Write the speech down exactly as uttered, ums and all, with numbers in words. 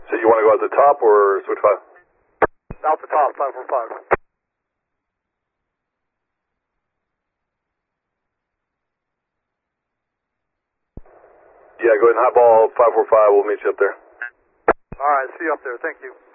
So you want to go at the top or switch five? Out the top, five four five. Yeah, go ahead and highball five four five. We'll meet you up there. All right, see you up there. Thank you.